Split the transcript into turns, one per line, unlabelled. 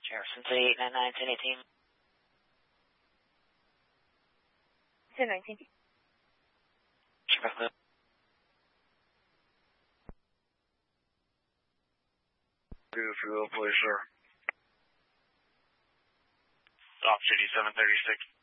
Jefferson City 899 1018.
1019.
Sure.
Fuel, please, sir.
Off duty 736.